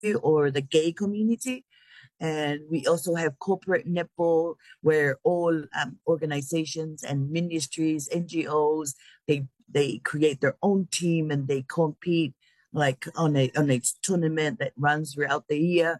or the gay community. And we also have corporate netball where all organizations and ministries, NGOs, they create their own team and they compete like on a tournament that runs throughout the year.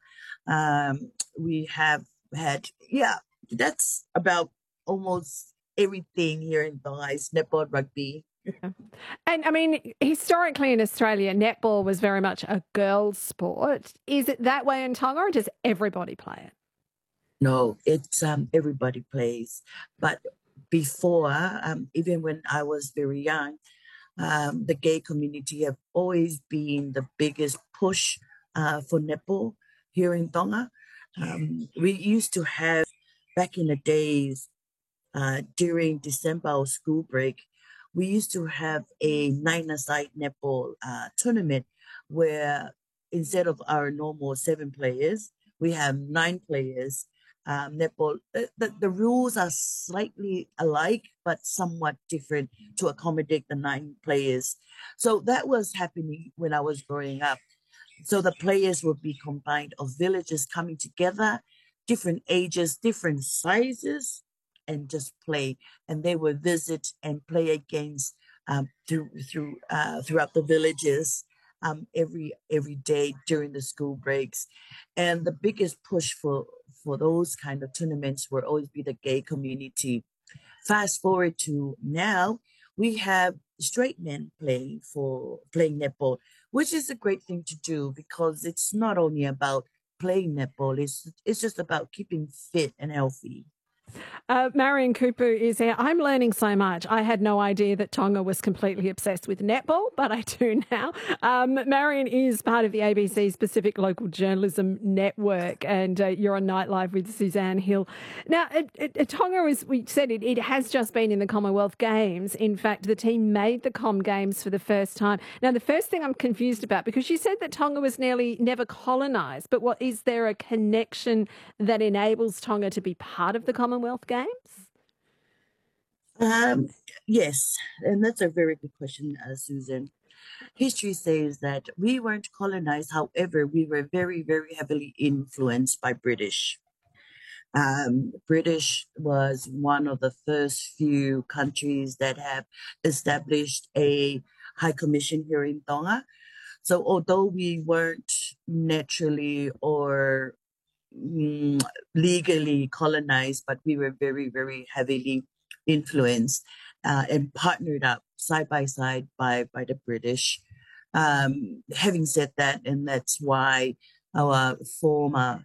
We have had, yeah, that's about almost everything here in Belize, netball, rugby. And I mean, historically in Australia, netball was very much a girls' sport. Is it that way in Tonga, or does everybody play it? No, it's everybody plays. But before, even when I was very young, the gay community have always been the biggest push for netball here in Tonga. We used to have back in the days during December or school break, we used to have a nine-a-side netball tournament where instead of our normal 7 players, we have 9 players. Netball. The rules are slightly alike, but somewhat different to accommodate the 9 players. So that was happening when I was growing up. So the players would be combined of villages coming together, different ages, different sizes, and just play. And they would visit and play against throughout the villages every day during the school breaks. And the biggest push for those kind of tournaments will always be the gay community. Fast forward to now, we have straight men playing netball, which is a great thing to do because it's not only about playing netball, it's just about keeping fit and healthy. Marion Kupu is here. I'm learning so much. I had no idea that Tonga was completely obsessed with netball, but I do now. Marion is part of the ABC's Pacific Local Journalism Network, and you're on Nightlife with Suzanne Hill. Now, Tonga, as we said, it has just been in the Commonwealth Games. In fact, the team made the Com Games for the first time. Now, the first thing I'm confused about, because you said that Tonga was nearly never colonised, but is there a connection that enables Tonga to be part of the Commonwealth Games? Um, yes, and that's a very good question, Susan. History says that we weren't colonized, however, we were very, very heavily influenced by British. British was one of the first few countries that have established a high commission here in Tonga. So although we weren't naturally or legally colonized, but we were very, very heavily influenced and partnered up side by side by the British. Having said that, and that's why our former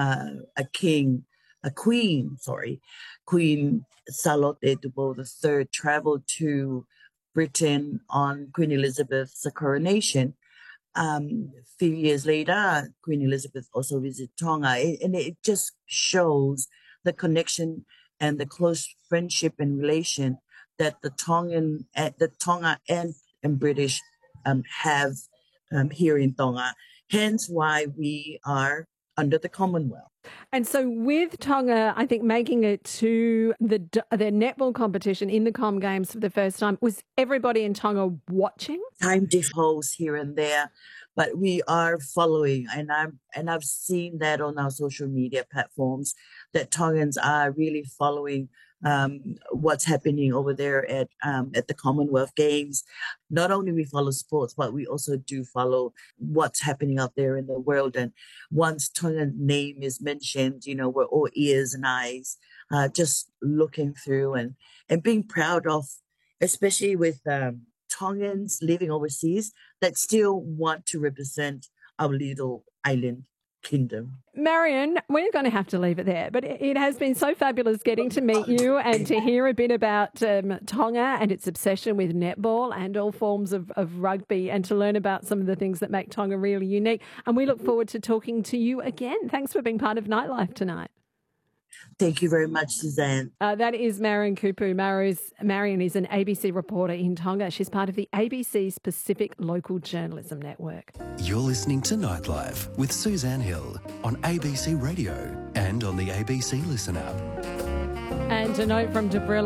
Queen Charlotte Dubois III traveled to Britain on Queen Elizabeth's coronation. A few years later, Queen Elizabeth also visited Tonga, and it just shows the connection and the close friendship and relation that the Tonga and British have here in Tonga. Hence, why we are under the Commonwealth. And so with Tonga, I think making it to their netball competition in the Com Games for the first time, was everybody in Tonga watching? Time differs here and there, but we are following, and I've seen that on our social media platforms that Tongans are really following what's happening over there at the Commonwealth Games. Not only we follow sports, but we also do follow what's happening out there in the world. And once Tongan's name is mentioned, we're all ears and eyes, just looking through and being proud of, especially with Tongans living overseas that still want to represent our little island kingdom. Marion, we're going to have to leave it there, but it has been so fabulous getting to meet you and to hear a bit about Tonga and its obsession with netball and all forms of rugby, and to learn about some of the things that make Tonga really unique. And we look forward to talking to you again. Thanks for being part of Nightlife tonight. Thank you very much, Suzanne. That is Marion Kupu. Marion is an ABC reporter in Tonga. She's part of the ABC's Pacific Local Journalism Network. You're listening to Nightlife with Suzanne Hill on ABC Radio and on the ABC Listen app. And a note from Debrilla.